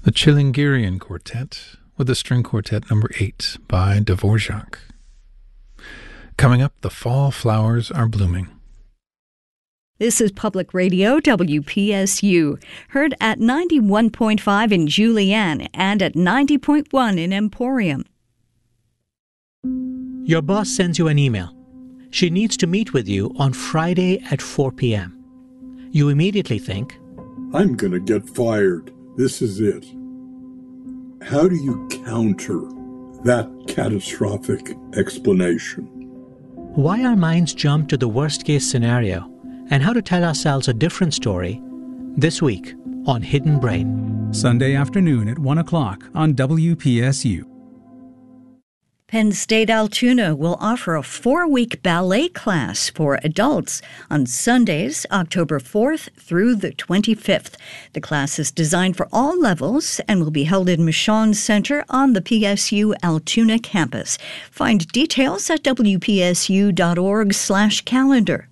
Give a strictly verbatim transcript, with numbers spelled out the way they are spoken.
the Chilingirian Quartet with the String Quartet number eight by Dvorak. Coming up, the fall flowers are blooming. This is Public Radio W P S U, heard at ninety-one point five in Julianne and at ninety point one in Emporium. Your boss sends you an email. She needs to meet with you on Friday at four p.m. You immediately think, I'm going to get fired. This is it. How do you counter that catastrophic explanation? why our minds jump to the worst-case scenario and how to tell ourselves a different story this week on Hidden Brain. Sunday afternoon at one o'clock on W P S U. Penn State Altoona will offer a four-week ballet class for adults on Sundays, October fourth through the twenty-fifth. The class is designed for all levels and will be held in Michon Center on the P S U Altoona campus. Find details at W P S U dot org slash calendar.